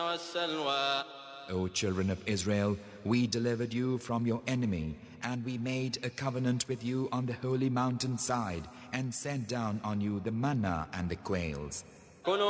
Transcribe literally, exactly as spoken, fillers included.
والسلوى. O children of Israel, we delivered you from your enemy, and we made a covenant with you on the holy mountain side, and sent down on you the manna and the quails.